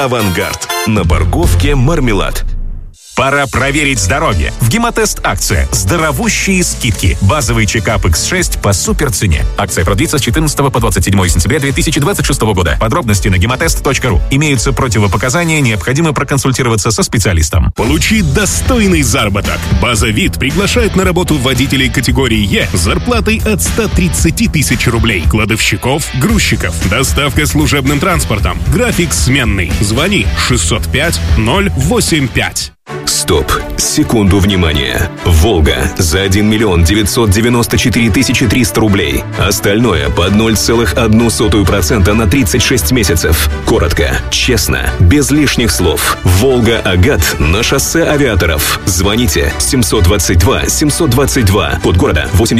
«Авангард». На парковке «Мармелад». Пора проверить здоровье. В Гемотест акция. Здоровущие скидки. Базовый чекап X6 по суперцене. Акция продлится с 14 по 27 сентября 2026 года. Подробности на gemotest.ru. Имеются противопоказания, необходимо проконсультироваться со специалистом. Получи достойный заработок. База ВИД приглашает на работу водителей категории Е с зарплатой от 130 тысяч рублей. Кладовщиков, грузчиков. Доставка служебным транспортом. График сменный. Звони 605 085. Стоп. Секунду внимания. «Волга» за 1 994 300 рублей. Остальное под 0,01% на 36 месяцев. Коротко, честно, без лишних слов. «Волга-Агат» на шоссе Авиаторов. Звоните 722 722. Код города 80.